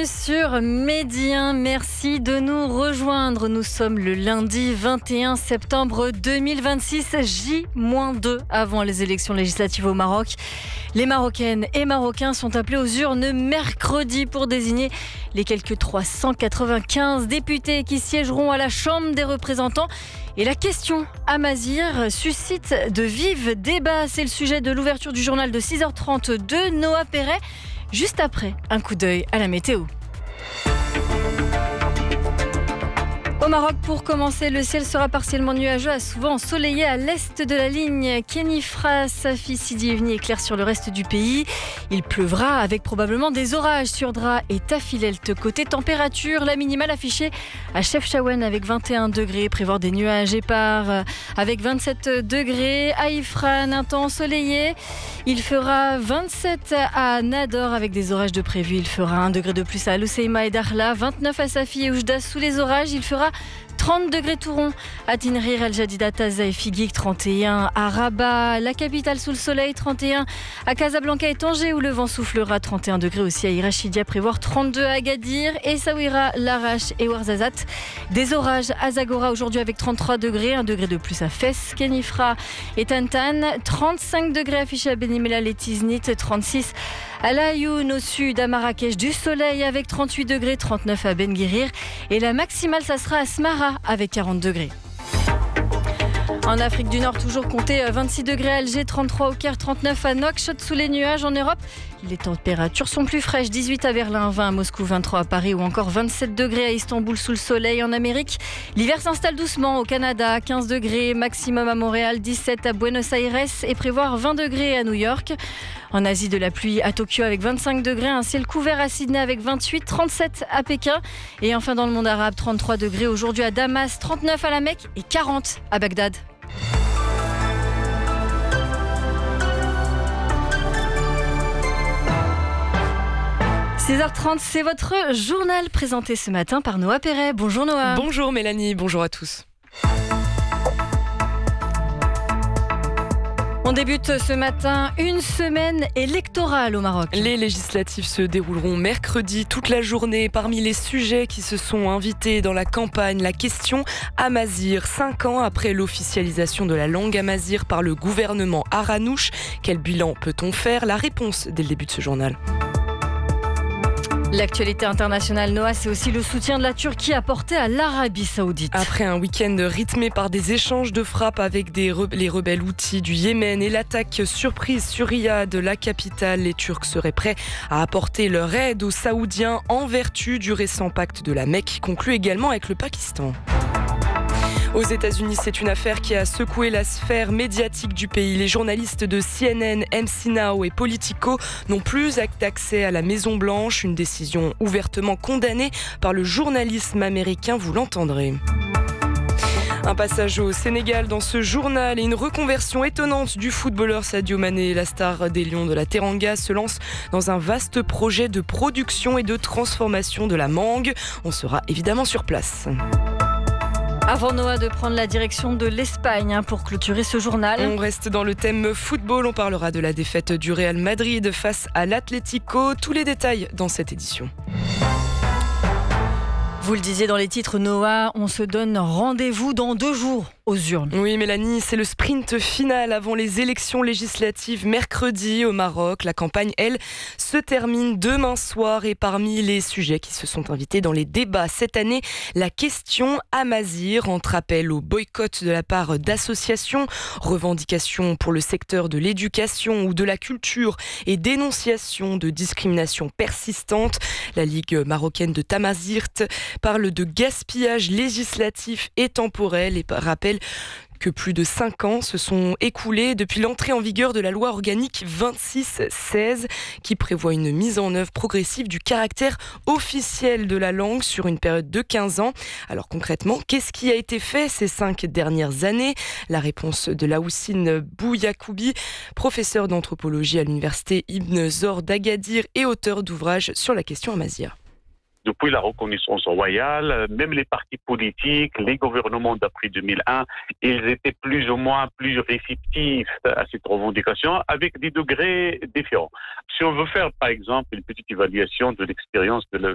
sur Medi 1. Merci de nous rejoindre. Nous sommes le lundi 21 septembre 2026, J-2 avant les élections législatives au Maroc. Les Marocaines et Marocains sont appelés aux urnes mercredi pour désigner les quelques 395 députés qui siégeront à la Chambre des représentants. Et la question Amazir suscite de vifs débats. C'est le sujet de l'ouverture du journal de 6h30 de Noah Perret. Juste après, un coup d'œil à la météo. Au Maroc, pour commencer, le ciel sera partiellement nuageux, souvent ensoleillé à l'est de la ligne. Kenifra, Safi, Sidi et Vni éclairent sur le reste du pays. Il pleuvra avec probablement des orages sur Dra et Tafilelt. Côté température, la minimale affichée à Chefchaouen avec 21 degrés. Prévoir des nuages épars avec 27 degrés. À Ifrane, un temps ensoleillé. Il fera 27 à Nador avec des orages de prévu. Il fera 1 degré de plus à Al-Hoceima et Dakhla. 29 à Safi et Oujda sous les orages. Il fera 30 degrés tout rond à Tinrir, Al Jadida, Taza et Figuig, 31 à Rabat, la capitale sous le soleil, 31 à Casablanca et Tanger où le vent soufflera, 31 degrés aussi à Irachidia, prévoir 32 à Agadir, Essaouira, Larache et Ouarzazate. Des orages à Zagora aujourd'hui avec 33 degrés, 1 degré de plus à Fès, Kenifra et Tantan, 35 degrés affichés à Benimela et Tiznit, 36 à Laayoune au sud, à Marrakech, du soleil avec 38 degrés, 39 à Ben Guirir et la maximale ça sera à Smara avec 40 degrés. En Afrique du Nord, toujours comptez 26 degrés à Alger, 33 au Caire, 39 à Nouakchott sous les nuages. En Europe, les températures sont plus fraîches, 18 à Berlin, 20 à Moscou, 23 à Paris ou encore 27 degrés à Istanbul sous le soleil. En Amérique, l'hiver s'installe doucement au Canada, 15 degrés maximum à Montréal, 17 à Buenos Aires et prévoir 20 degrés à New York. En Asie, de la pluie à Tokyo avec 25 degrés, un ciel couvert à Sydney avec 28, 37 à Pékin. Et enfin dans le monde arabe, 33 degrés aujourd'hui à Damas, 39 à la Mecque et 40 à Bagdad. « 6h30, c'est votre journal présenté ce matin par Noah Perret. Bonjour Noah. Bonjour Mélanie, bonjour à tous. On débute ce matin une semaine électorale au Maroc. Les législatives se dérouleront mercredi toute la journée. Parmi les sujets qui se sont invités dans la campagne, la question Amazir. 5 ans après l'officialisation de la langue Amazir par le gouvernement Aranouch, quel bilan peut-on faire? La réponse dès le début de ce journal. L'actualité internationale, Noah, c'est aussi le soutien de la Turquie apporté à l'Arabie Saoudite. Après un week-end rythmé par des échanges de frappes avec les rebelles houthis du Yémen et l'attaque surprise sur Riyad, la capitale, les Turcs seraient prêts à apporter leur aide aux Saoudiens en vertu du récent pacte de la Mecque, conclu également avec le Pakistan. Aux États-Unis, c'est une affaire qui a secoué la sphère médiatique du pays. Les journalistes de CNN, MC Now et Politico n'ont plus accès à la Maison-Blanche. Une décision ouvertement condamnée par le journalisme américain, vous l'entendrez. Un passage au Sénégal dans ce journal et une reconversion étonnante du footballeur Sadio Mané. La star des Lions de la Teranga se lance dans un vaste projet de production et de transformation de la mangue. On sera évidemment sur place. Avant Noah de prendre la direction de l'Espagne pour clôturer ce journal. On reste dans le thème football. On parlera de la défaite du Real Madrid face à l'Atlético. Tous les détails dans cette édition. Vous le disiez dans les titres, Noah, on se donne rendez-vous dans 2 jours aux urnes. Oui, Mélanie, c'est le sprint final avant les élections législatives mercredi au Maroc. La campagne, elle, se termine demain soir et parmi les sujets qui se sont invités dans les débats cette année, la question Amazir, entre appel au boycott de la part d'associations, revendications pour le secteur de l'éducation ou de la culture et dénonciation de discrimination persistante. La Ligue marocaine de Tamazirt parle de gaspillage législatif et temporel et rappelle que plus de 5 ans se sont écoulés depuis l'entrée en vigueur de la loi organique 26-16 qui prévoit une mise en œuvre progressive du caractère officiel de la langue sur une période de 15 ans. Alors concrètement, qu'est-ce qui a été fait ces 5 dernières années? La réponse de Laoussine Bouyakoubi, professeur d'anthropologie à l'université Ibn Zor d'Agadir et auteur d'ouvrages sur la question Amazir. Depuis la reconnaissance royale, même les partis politiques, les gouvernements d'après 2001, ils étaient plus ou moins plus réceptifs à cette revendication avec des degrés différents. Si on veut faire, par exemple, une petite évaluation de l'expérience de